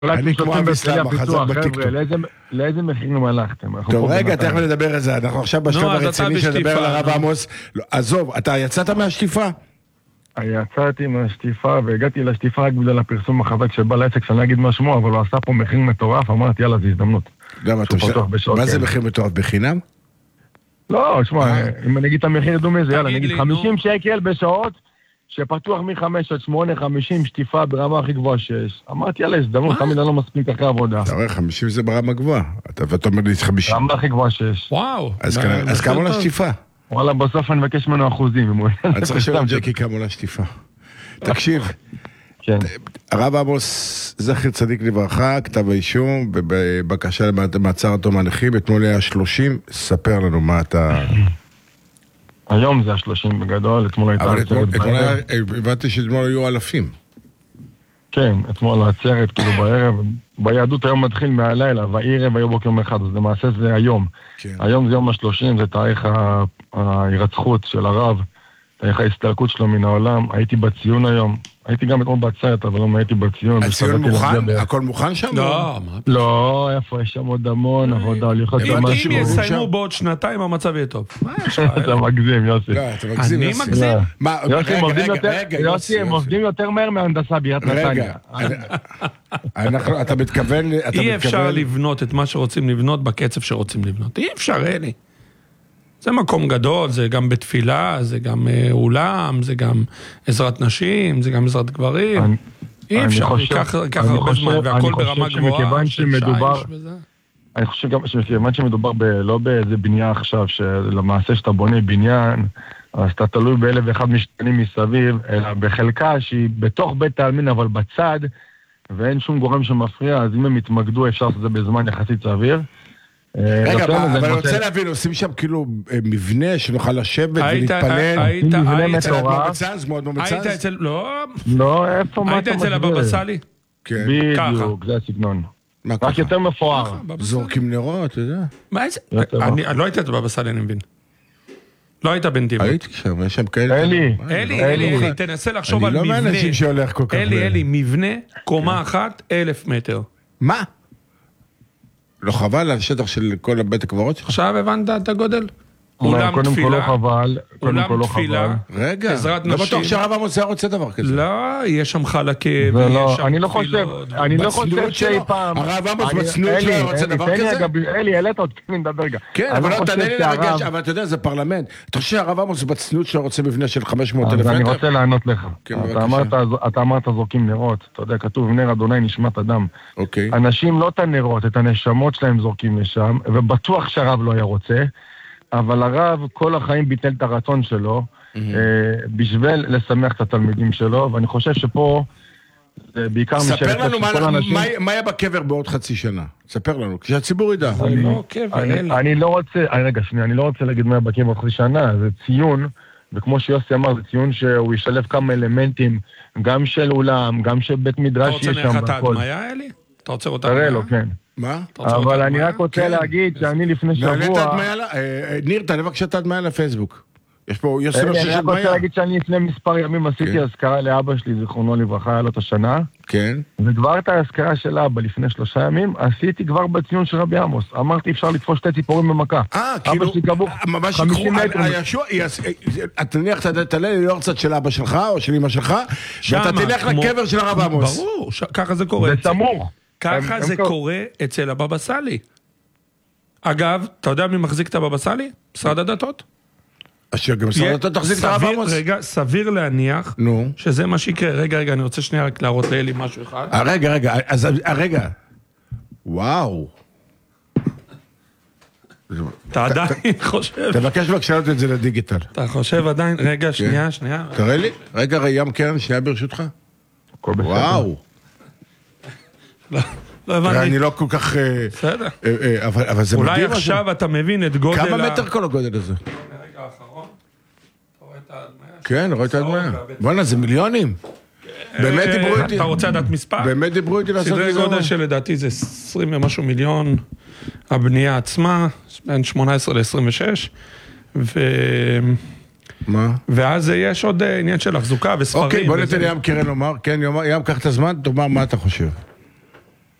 אני כמו אביסלאם, החזק בטיקטוק. לאיזה מחירים הלכתם? טוב, רגע, תכף נדבר על זה, אנחנו עכשיו בשלב הרציני שנדבר על הרב עמוס. עזוב, אתה יצאת מהשטיפה? יצאתי מהשטיפה והגעתי לשטיפה רק בגלל הפרסום החזק שבא לעסק, שאני אגיד מה שמו, אבל הוא עשה פה מחיר מטורף, אמרתי יאללה, זו הזדמנות. מה זה מחיר מטורף? בחינם? לא, שמע, אם אני אגיד את המחיר דומה זה, יאללה, נגיד 50 שקל בשעות, שפתוח מ-5 עד 8, 50 שטיפה ברמה הכי גבוהה שיש. אמרתי, יאללה, הזדמנות, תמיד אני לא מספיק אחרי עבודה. אתה רואה, 50 זה ברמה גבוהה. ואתה אומר לי 50. ברמה הכי גבוהה שיש. וואו. אז כמה עולה שטיפה? וואלה, בסוף אני מבקש ממנו אחוזים. אני צריך לשאול ג'קי כמה עולה שטיפה. תקשיב, הרב עמוס, זכר צדיק לברכה, כתב האישום, בבקשה למעצר עד תום ההליכים, אתמול היה 30, ספר לנו מה אתה... היום זה 30 בגדול, אתמול הייתה עצרת בערב. הבנתי שאתמול היו אלפים. כן, אתמול העצרת, כאילו בערב, ביהדות היום מתחיל מהלילה, והערב היו בוקר אחד, אז למעשה זה היום. היום זה יום ה-30, זה תאריך ההירצחות של הרב, תאריך ההסתלקות שלו מן העולם. הייתי בציון היום, הייתי גם אתמול בעצרת, אבל לא הייתי בציון. הציון מוכן? הכל מוכן שם? לא, איפה, יש שם עוד המון עבודה. אם יסיימו בעוד שנתיים, המצב יהיה טוב. אתה מגזים, יוסי. אתה מגזים, אני מגזים? יוסי, הם עובדים יותר מהר מהנדסה בירת נתניה. אתה מתכוון... אי אפשר לבנות את מה שרוצים לבנות בקצב שרוצים לבנות. אי אפשר, אלי. זה מקום גדול, זה גם בתפילה, זה גם אולם, זה גם עזרת נשים, זה גם עזרת גברים. אי אפשר, ייקח הרבה זמן, והכל ברמה גבוהה. אני חושב גם שכיוון שמדובר לא באיזה בנייה עכשיו, שלמעשה שאתה בונה בניין, אז אתה תלוי באלף ואחד משתנים מסביב, אלא בחלקה שהיא בתוך בית העלמין, אבל בצד, ואין שום גורם שמפריע, אז אם הם יתמקדו, אפשר לעשות את זה בזמן יחסית סביר. רגע, אבל אני רוצה להבין, עושים שם כאילו מבנה שנוכל לשבת ולהתפלל. מבנה מטורף. מצז, מאוד מצז? היית אצל... לא, איפה מה אתה היית אצל הבבא סאלי? כן. בדיוק, זה הסגנון. רק יותר מפואר. זורקים נרות, אתה יודע? מה איזה? לא היית אצל הבבא סאלי, אני מבין. לא היית בנתיבות. הייתי שם, יש שם כאלה. אלי, תנסה לחשוב על מבנה. אני לא מאנשים שהולך כל כך... אלי, מבנה, קומה אחת, 1,000 מטר. מה? לא חבל על השטח של כל בית הקברות שלך? עכשיו הבנת את הגודל? אולם תפילה, אולם תפילה, רגע, לא בטוח שהרב עמוס היה רוצה דבר כזה. לא, יש שם חלקים, אני לא חושב שאי פעם... הרב עמוס בצנות שלו רוצה דבר כזה? אלי, העלית עוד כמי נדבר גם. כן, אבל לא תענה לי לרגש, אבל אתה יודע, זה פרלמנט. אתה חושב שהרב עמוס בצנות שלו רוצה מבנה של 500,000 מטר? אני רוצה לענות לך. אתה אמרת זורקים נרות, אתה יודע, כתוב נר אדוני נשמת אדם. אנשים לא את הנרות, את הנשמות שלהם זורקים לשם, ובטוח שהרב לא היה רוצה. אבל הרב כל החיים ביטל את הרצון שלו בשביל לשמח את התלמידים שלו, ואני חושב שפה בעיקר ספר לנו מה היה בקבר בעוד חצי שנה. ספר לנו, כשהציבור ידע. אני לא רוצה להגיד מה היה בקבר בעוד חצי שנה, זה ציון, וכמו שיוסי אמר, זה ציון שהוא ישלב כמה אלמנטים, גם של אולם, גם של בית מדרש שיש שם. אתה רוצה נרחת הדמיה, אלי? אתה רוצה אותה? תראה לו, כן. מה? אבל אני רק רוצה להגיד שאני לפני שבוע... ניר, תעלה בבקשה את הדמיה לפייסבוק. יש פה... אני רק רוצה להגיד שאני לפני מספר ימים עשיתי הזכרה לאבא שלי, זיכרונו לברכה, היה לו את השנה. כן. וכבר את ההזכרה של אבא לפני 3 ימים, עשיתי כבר בציון של רבי עמוס. אמרתי, אפשר לתפוש 2 ציפורים במכה. כאילו... אבא שלי קבור 50 מטר. אתה תניח, תעלה לי לא הרצת של אבא שלך, או של אמא שלך, ואתה תלך לקבר של הרב עמוס. ברור, ככה זה קורה. זה סמוך. ככה זה קורה אצל הבבא סאלי. אגב, אתה יודע מי מחזיק את הבבא סאלי? משרד הדתות? אשר גם משרד הדתות תחזיק את הרב עמוס? רגע, סביר להניח שזה מה שיקרה. רגע, אני רוצה שנייה רק להראות לאלי משהו אחד. רגע. וואו. אתה עדיין חושב... תבקש בבקשה את זה לדיגיטל. אתה חושב עדיין... רגע, שנייה. תראה לי. רגע, ים קרן, שנייה ברשותך. וואו. לא הבנתי. אני לא כל כך... בסדר. אבל זה מדהים. אולי עכשיו אתה מבין את גודל... כמה מטר כל הגודל הזה? ברגע האחרון. אתה רואה את ההדמיה? כן, רואה את ההדמיה. בוא'נה, זה מיליונים. באמת דיברו איתי. אתה רוצה לדעת מספר? באמת דיברו איתי לעשות את זה. סדרי גודל שלדעתי זה 20 ומשהו מיליון. הבנייה עצמה, בין 18 ל-26. מה? ואז יש עוד עניין של החזוקה וספרים. אוקיי, בוא ניתן ים קרן לומר. כן, ים, קח את הזמן, תאמר מה אתה חושב.